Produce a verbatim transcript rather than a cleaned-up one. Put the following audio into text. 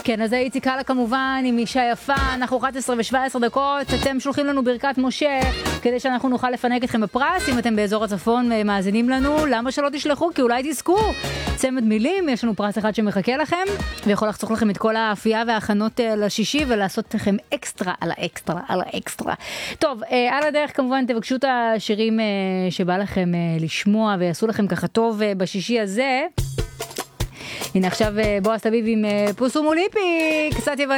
כן, אז הייתי קלה כמובן עם אישה יפה, אנחנו אחת עשרה ושבע עשרה דקות, אתם שולחים לנו ברכת משה כדי שאנחנו נוכל לפנק אתכם בפרס, אם אתם באזור הצפון מאזינים לנו, למה שלא תשלחו? כי אולי תזכו. צמד מילים, יש לנו פרס אחד שמחכה לכם, ויכול לחסוך לכם את כל האפייה וההכנות לשישי, ולעשות לכם אקסטרה על האקסטרה על האקסטרה. טוב, על הדרך כמובן תבקשו את השירים שבא לכם לשמוע, ויעשו לכם ככה טוב בשישי הזה. הנה עכשיו בועז טביב עם פוסו מוליפי, קצת יוון.